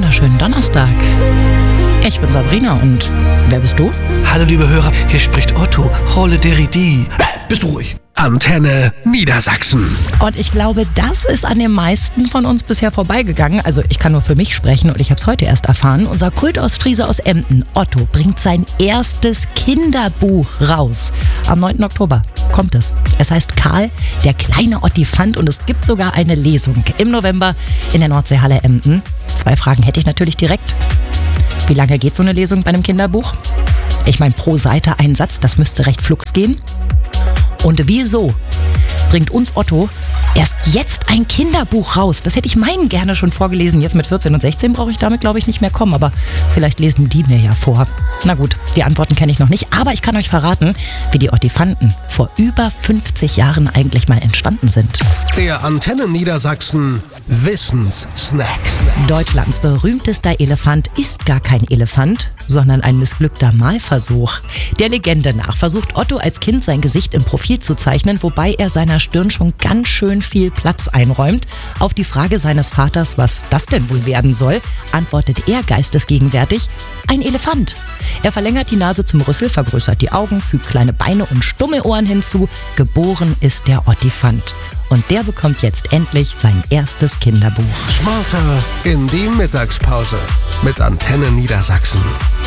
wunderschönen Donnerstag. Ich bin Sabrina und wer bist du? Hallo liebe Hörer, hier spricht Otto. Holle Deridi. Bist du ruhig? Antenne Niedersachsen. Und ich glaube, das ist an den meisten von uns bisher vorbeigegangen. Also ich kann nur für mich sprechen und ich habe es heute erst erfahren. Unser Kultostfriese aus Emden, Otto, bringt sein erstes Kinderbuch raus. Am 9. Oktober kommt es. Es heißt Karl, der kleine Ottifant, und es gibt sogar eine Lesung im November in der Nordseehalle Emden. 2 Fragen hätte ich natürlich direkt. Wie lange geht so eine Lesung bei einem Kinderbuch? Ich meine, pro Seite ein Satz, das müsste recht flugs gehen. Und wieso bringt uns Otto erst jetzt ein Kinderbuch raus? Das hätte ich meinen gerne schon vorgelesen. Jetzt mit 14 und 16 brauche ich damit, glaube ich, nicht mehr kommen. Aber vielleicht lesen die mir ja vor. Na gut, die Antworten kenne ich noch nicht. Aber ich kann euch verraten, wie die Ottifanten vor über 50 Jahren eigentlich mal entstanden sind. Der Antenne Niedersachsen Wissenssnack. Deutschlands berühmtester Elefant ist gar kein Elefant, sondern ein missglückter Malversuch. Der Legende nach versucht Otto als Kind sein Gesicht im Profil zu zeichnen, wobei er seiner Stirn schon ganz schön viel Platz einräumt. Auf die Frage seines Vaters, was das denn wohl werden soll, antwortet er geistesgegenwärtig: ein Elefant. Er verlängert die Nase zum Rüssel, vergrößert die Augen, fügt kleine Beine und stumme Ohren hinzu. Geboren ist der Ottifant. Und der bekommt jetzt endlich sein erstes Kinderbuch. Smarter in die Mittagspause mit Antenne Niedersachsen.